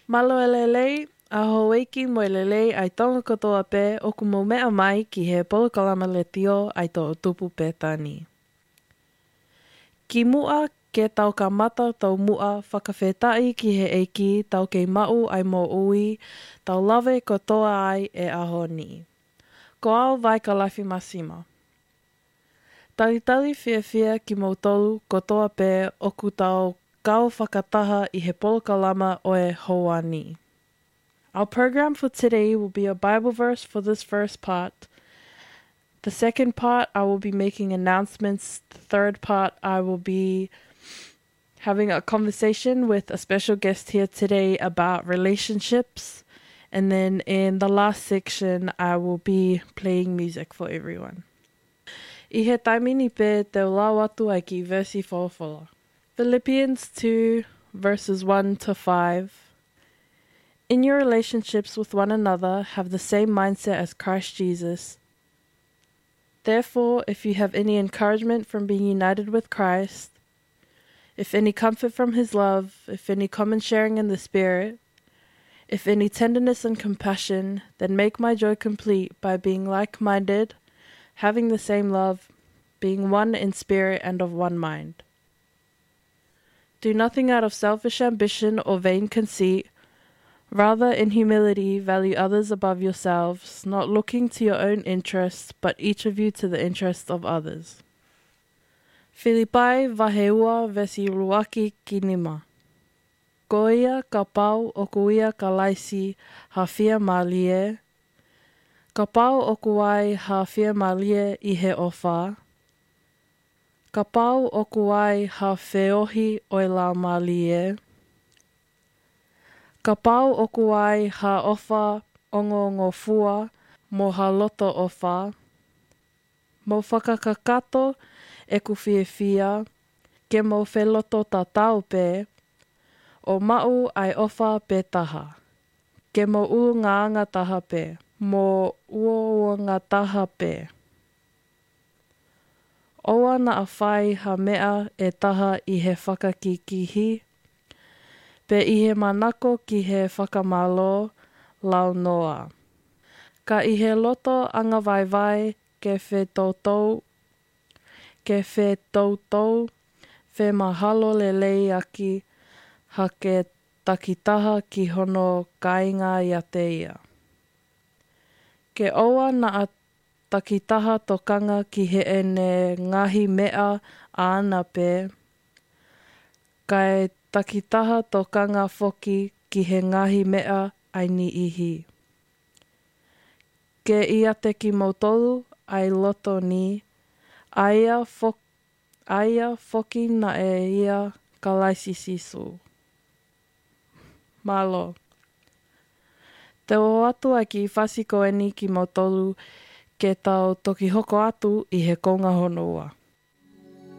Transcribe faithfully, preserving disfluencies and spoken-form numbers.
Malo e lelei, a hoiki mo e lelei ai tonga kotoa pē o ku mo mea mai ki he polokalama le tio ai tō tupu pē tani. Ki mua ke tau ka mata tau mua whakawhetai ki he eiki tau kei mau ai mo ui tau lawe kotoa ai e aho ni. Ko au vai ka laifi masima. Tali tali fia fia ki mo tolu kotoa pē o ku tau kau whakataha i he polokalama o e hoa ni. Our program for today will be a Bible verse for this first part. The second part, I will be making announcements. The third part, I will be having a conversation with a special guest here today about relationships. And then in the last section, I will be playing music for everyone. I he taimini pē te lau atu ai ki versi whawawhala. Philippians two, verses one to five. In your relationships with one another, have the same mindset as Christ Jesus. Therefore, if you have any encouragement from being united with Christ, if any comfort from his love, if any common sharing in the Spirit, if any tenderness and compassion, then make my joy complete by being like-minded, having the same love, being one in spirit and of one mind. Do nothing out of selfish ambition or vain conceit. Rather, in humility, value others above yourselves, not looking to your own interests, but each of you to the interests of others. Filipai vaheua vesi ruaki kinima. Koia ka pau o kuia ka laisi ha fia malie. Ka pau o kuai ha fia malie i he ofa. Ka pau o kuai ha feohi o la malie. Ka pau o kuai ha ofa ongo ngo fua mo ha loto ofa. Mo whakakakato e ku fia fia, ke mo wheloto ta tau pē, o mau ai ofa pē taha. Ke mo u ngā anga taha pē, mo ua ngā taha pē. Oa na a whai ha mea e taha i he whakakikihi, pe i he manako ki he whakamalo lau noa. Ka i he loto anga vai vai ke whe tautou, ke whe tautou, whe mahalo le lei aki ha ke takitaha ki hono kainga ia te ia. Ke oa na a takitaha tokanga ki he ene ngahi mea a ana pē, kai takitaha tokanga foki ki he ngahi mea ai ni ihi. Ke ia te ki mautolu ai loto ni, aia, fo, aia foki na e ia ka laisi sisu. Malo. Te o atu ai ki whasiko e ni ki mautolu ke tau toki hoko atu i he konga honua.